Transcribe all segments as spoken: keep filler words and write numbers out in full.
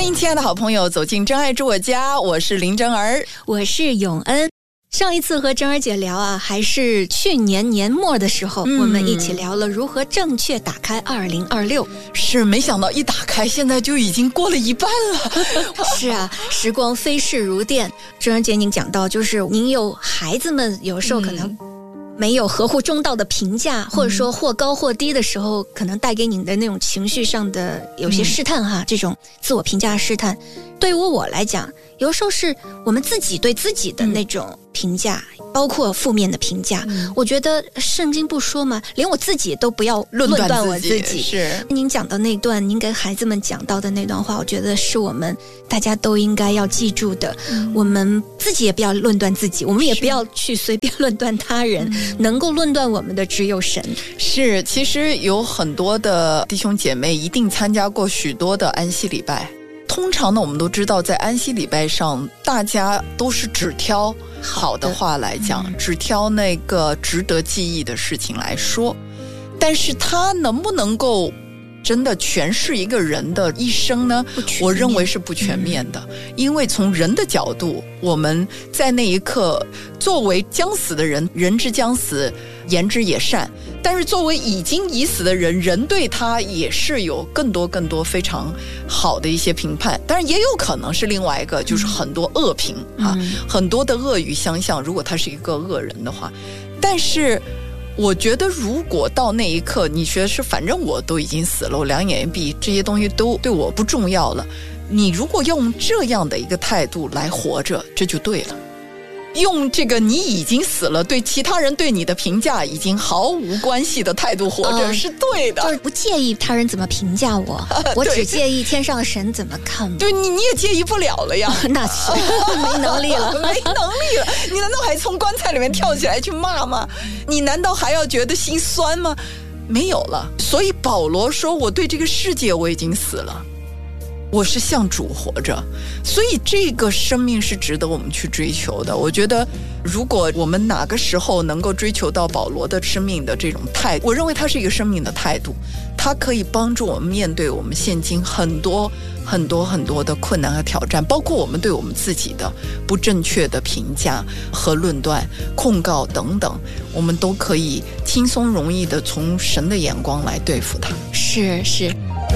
欢迎亲爱的好朋友走进真爱住我家，我是林真儿， 我是永恩。上一次和真儿姐聊啊，还是去年年末的时候、嗯、我们一起聊了如何正确打开二零二六。 是，没想到一打开现在就已经过了一半了是啊，时光飞逝如电。真儿姐您讲到，就是您有孩子们有时候可能、嗯没有合乎中道的评价，或者说或高或低的时候，可能带给你的那种情绪上的有些试探哈、嗯、这种自我评价试探，对于我来讲，有时候是我们自己对自己的那种评价、嗯、包括负面的评价、嗯、我觉得圣经不说嘛，连我自己都不要论断我自己。 是您讲的那段，您跟孩子们讲到的那段话，我觉得是我们大家都应该要记住的、嗯、我们自己也不要论断自己，我们也不要去随便论断他人、嗯、能够论断我们的只有神。 是，其实有很多的弟兄姐妹一定参加过许多的安息礼拜，通常呢我们都知道在安息礼拜上大家都是只挑好的话来讲、嗯、只挑那个值得记忆的事情来说，但是它能不能够真的诠释一个人的一生呢？我认为是不全面的、嗯、因为从人的角度，我们在那一刻作为将死的人，人之将死言之也善，但是作为已经已死的人，人对他也是有更多更多非常好的一些评判，当然也有可能是另外一个，就是很多恶评、嗯、啊，很多的恶语相向，如果他是一个恶人的话。但是我觉得如果到那一刻你觉得是反正我都已经死了，我两眼一闭，这些东西都对我不重要了，你如果用这样的一个态度来活着，这就对了。用这个你已经死了，对其他人对你的评价已经毫无关系的态度活着、呃、是对的， 就是不介意他人怎么评价我我只介意天上的神怎么看我。 对，你你也介意不了了呀、 哦、那是没能力了没能力了，你难道还从棺材里面跳起来去骂吗？你难道还要觉得心酸吗？没有了。所以保罗说，我对这个世界我已经死了，我是向主活着，所以这个生命是值得我们去追求的。我觉得如果我们哪个时候能够追求到保罗的生命的这种态度，我认为它是一个生命的态度，它可以帮助我们面对我们现今很多很多很多的困难和挑战，包括我们对我们自己的不正确的评价和论断控告等等，我们都可以轻松容易的从神的眼光来对付它。 是是。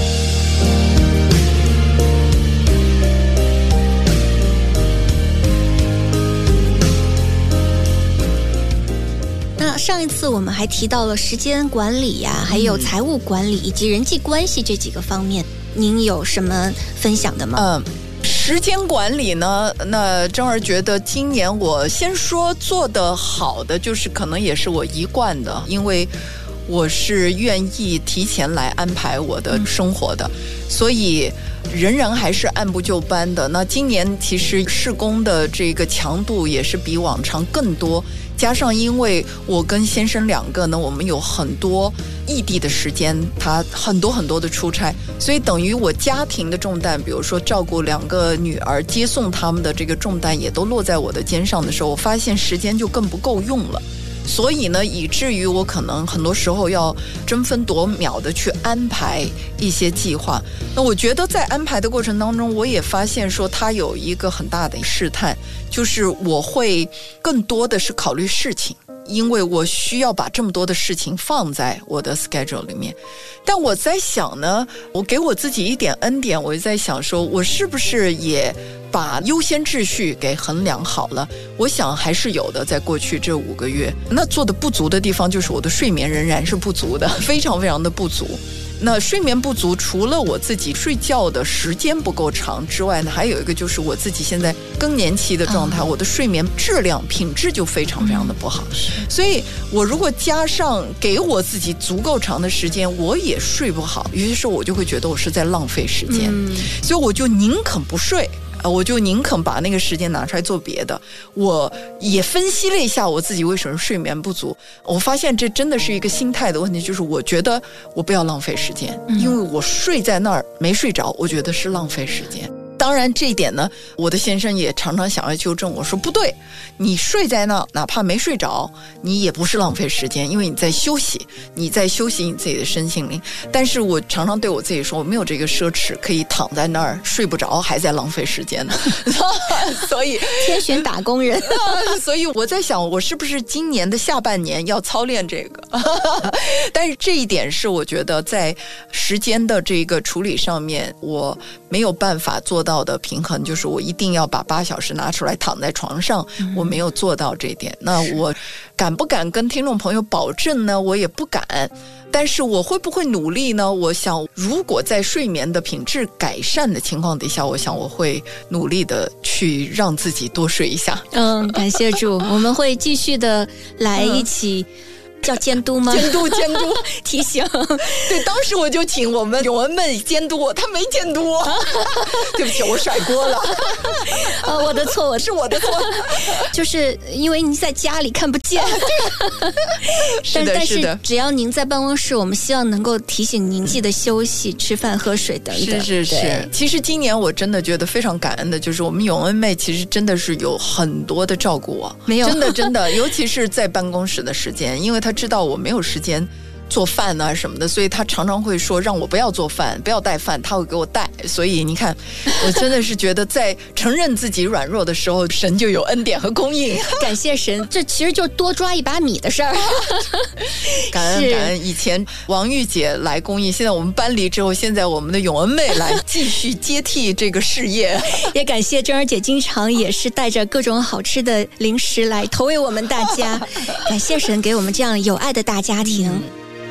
那上一次我们还提到了时间管理呀、啊，还有财务管理以及人际关系这几个方面，您有什么分享的吗？ 嗯，时间管理呢，那真儿觉得今年我先说做得好的，就是可能也是我一贯的，因为我是愿意提前来安排我的生活的、嗯、所以仍然还是按部就班的。那今年其实事工的这个强度也是比往常更多，加上因为我跟先生两个呢，我们有很多异地的时间，他很多很多的出差，所以等于我家庭的重担，比如说照顾两个女儿接送他们的这个重担也都落在我的肩上的时候，我发现时间就更不够用了。所以呢，以至于我可能很多时候要争分夺秒的去安排一些计划。那我觉得在安排的过程当中，我也发现说它有一个很大的试探，就是我会更多的是考虑事情，因为我需要把这么多的事情放在我的 schedule 里面。但我在想呢，我给我自己一点恩典，我就在想说，我是不是也把优先秩序给衡量好了？我想还是有的，在过去这五个月，那做的不足的地方就是我的睡眠仍然是不足的，非常非常的不足。那睡眠不足，除了我自己睡觉的时间不够长之外呢，还有一个就是我自己现在更年期的状态、哦、我的睡眠质量品质就非常非常的不好、嗯、所以我如果加上给我自己足够长的时间我也睡不好，有些时候我就会觉得我是在浪费时间、嗯、所以我就宁肯不睡，我就宁肯把那个时间拿出来做别的。我也分析了一下我自己为什么睡眠不足，我发现这真的是一个心态的问题，就是我觉得我不要浪费时间、嗯、因为我睡在那儿没睡着，我觉得是浪费时间。 当然这一点呢，我的先生也常常想要纠正我说不对，你睡在那哪怕没睡着，你也不是浪费时间，因为你在休息，你在休息你自己的身心灵。但是我常常对我自己说，我没有这个奢侈可以躺在那儿睡不着还在浪费时间呢所以天选打工人所以我在想，我是不是今年的下半年要操练这个但是这一点是我觉得在时间的这个处理上面我没有办法做到的平衡，就是我一定要把八小时拿出来躺在床上、嗯、我没有做到这一点。那我敢不敢跟听众朋友保证呢？我也不敢，但是我会不会努力呢？我想如果在睡眠的品质改善的情况底下，我想我会努力的去让自己多睡一下。 嗯，感谢主我们会继续的来一起、嗯叫监督吗？ 监督监督提醒。 对，当时我就请我们永恩妹监督我，他没监督我对不起，我甩锅了呃，我的错，我是我的错就是因为您在家里看不见是的但是的， 但是只要您在办公室，我们希望能够提醒您记得休息、嗯、吃饭、喝水等等。 是是是。其实今年我真的觉得非常感恩的，就是我们永恩妹其实真的是有很多的照顾我， 没有真的真的尤其是在办公室的时间，因为她知道我没有时间做饭啊什么的，所以他常常会说让我不要做饭，不要带饭，他会给我带。所以你看，我真的是觉得在承认自己软弱的时候，神就有恩典和供应。 感谢神，这其实就多抓一把米的事儿。 感恩感恩。以前王玉姐来公益，现在我们搬离之后，现在我们的永恩妹来继续接替这个事业。 也感谢珍儿姐经常也是带着各种好吃的零食来投喂我们大家。感谢神给我们这样有爱的大家庭。嗯，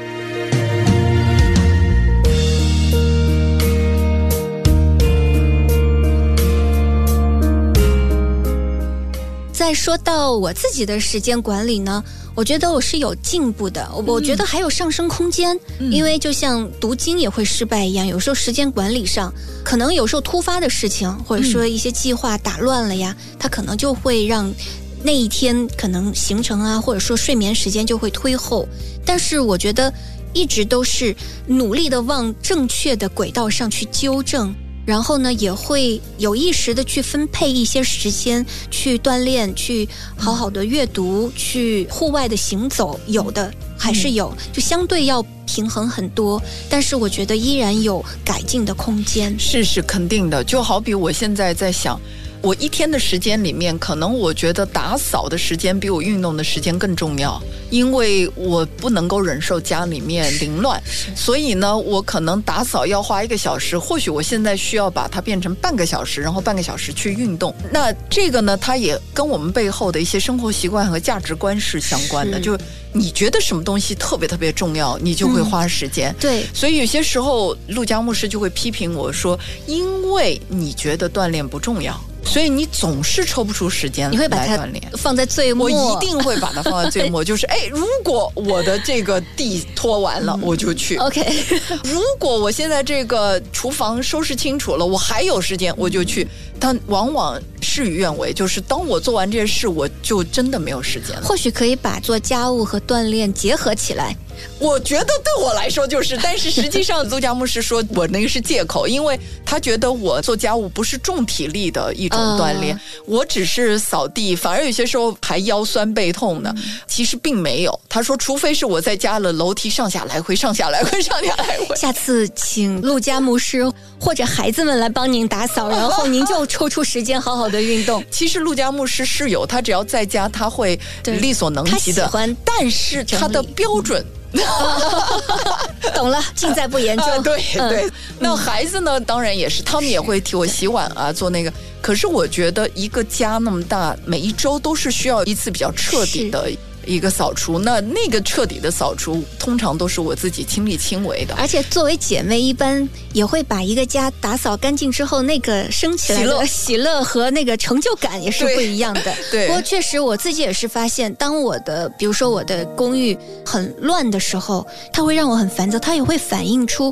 再说到我自己的时间管理呢，我觉得我是有进步的，我觉得还有上升空间、嗯、因为就像读经也会失败一样，有时候时间管理上可能有时候突发的事情或者说一些计划打乱了呀、嗯、它可能就会让那一天可能行程啊或者说睡眠时间就会推后。但是我觉得一直都是努力的往正确的轨道上去纠正，然后呢也会有意识的去分配一些时间去锻炼，去好好的阅读、嗯、去户外的行走，有的还是有、嗯、就相对要平衡很多，但是我觉得依然有改进的空间。 是是肯定的，就好比我现在在想，我一天的时间里面，可能我觉得打扫的时间比我运动的时间更重要，因为我不能够忍受家里面凌乱，所以呢我可能打扫要花一个小时，或许我现在需要把它变成半个小时，然后半个小时去运动。那这个呢它也跟我们背后的一些生活习惯和价值观是相关的，就你觉得什么东西特别特别重要，你就会花时间、嗯、 对。 所以有些时候陆家牧师就会批评我说，因为你觉得锻炼不重要，所以你总是抽不出时间来锻炼。 你会把它放在最末？ 我一定会把它放在最末就是哎，如果我的这个地拖完了、嗯、我就去 OK 如果我现在这个厨房收拾清楚了，我还有时间我就去。但往往事与愿违，就是当我做完这些事，我就真的没有时间了。 或许可以把做家务和锻炼结合起来。 我觉得对我来说就是，但是实际上陆家牧师说我那个是借口，因为他觉得我做家务不是重体力的一种锻炼、uh... 我只是扫地，反而有些时候还腰酸背痛的、嗯、其实并没有。他说除非是我在家了楼梯上下来回上下来回上下来回。 下次请陆家牧师或者孩子们来帮您打扫，然后您就抽出时间好好的运动。 其实陆家牧师是有，他只要在家他会力所能及的， 他喜欢， 但是他的标准懂了，尽在不言中、啊、 对对、嗯、那孩子呢当然也是，他们也会替我洗碗啊做那个。可是我觉得一个家那么大，每一周都是需要一次比较彻底的一个扫除，那那个彻底的扫除通常都是我自己亲力亲为的。 而且作为姐妹一般也会把一个家打扫干净之后，那个升起来的喜乐和那个成就感也是不一样的。 对， 不过确实我自己也是发现，当我的比如说我的公寓很乱的时候，它会让我很烦躁，它也会反映出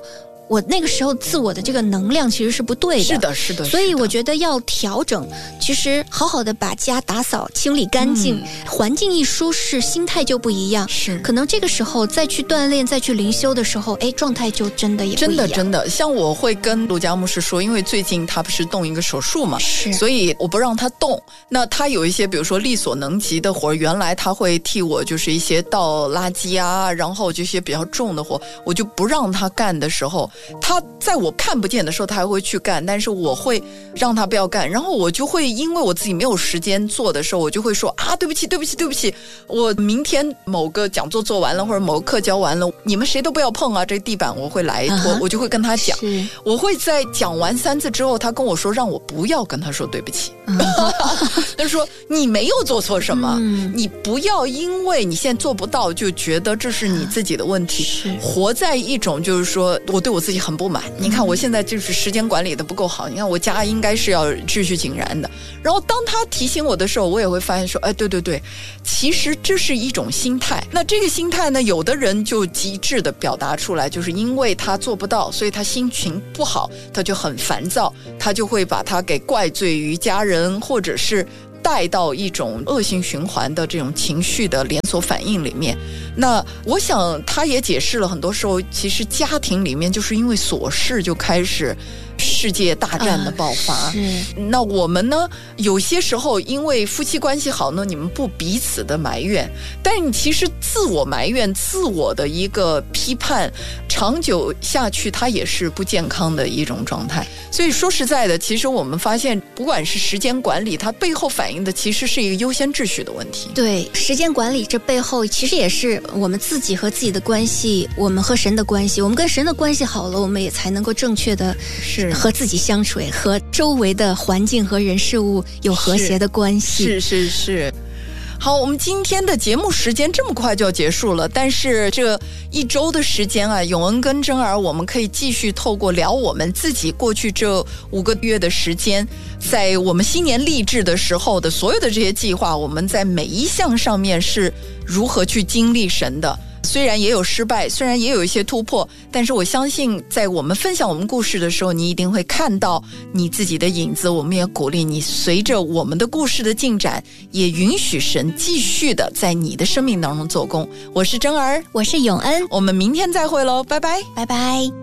我那个时候自我的这个能量其实是不对的。 是的是的， 所以我觉得要调整，其实好好的把家打扫清理干净、嗯、环境一舒适，心态就不一样。 是， 可能这个时候再去锻炼再去灵修的时候，哎，状态就真的也不一样。 真的真的，像我会跟陆家牧师说，因为最近他不是动一个手术嘛， 是， 所以我不让他动。那他有一些比如说力所能及的活，原来他会替我就是一些倒垃圾啊，然后这些比较重的活，我就不让他干的时候，他在我看不见的时候他还会去干，但是我会让他不要干，然后我就会因为我自己没有时间做的时候，我就会说啊，对不起对不起对不起，我明天某个讲座做完了或者某个课教完了，你们谁都不要碰啊，这地板我会来拖、uh-huh, 我就会跟他讲，我会在讲完三次之后，他跟我说让我不要跟他说对不起，他说你没有做错什么、嗯、你不要因为你现在做不到就觉得这是你自己的问题，活在一种就是说我对我自己很不满、嗯、你看我现在就是时间管理的不够好，你看我家应该是要秩序井然的，然后当他提醒我的时候，我也会发现说哎，对对对，其实这是一种心态。那这个心态呢，有的人就极致的表达出来，就是因为他做不到，所以他心情不好，他就很烦躁，他就会把他给怪罪于家人，或者是带到一种恶性循环的这种情绪的连锁反应里面。那我想他也解释了，很多时候其实家庭里面就是因为琐事就开始世界大战的爆发、啊、那我们呢有些时候因为夫妻关系好呢，你们不彼此的埋怨，但你其实自我埋怨，自我的一个批判，长久下去它也是不健康的一种状态。所以说实在的，其实我们发现不管是时间管理，它背后反映的其实是一个优先秩序的问题。 对，时间管理这背后其实也是我们自己和自己的关系，我们和神的关系，我们跟神的关系好了，我们也才能够正确的是和自己相处，和周围的环境和人事物有和谐的关系。 是是是是。好，我们今天的节目时间这么快就要结束了，但是这一周的时间啊，永恩跟珍儿我们可以继续透过聊我们自己过去这五个月的时间，在我们新年立志的时候的所有的这些计划，我们在每一项上面是如何去经历神的。虽然也有失败，虽然也有一些突破，但是我相信在我们分享我们故事的时候，你一定会看到你自己的影子。我们也鼓励你随着我们的故事的进展，也允许神继续的在你的生命当中做工。我是珍儿， 我是永恩， 我们明天再会咯，拜拜， 拜拜。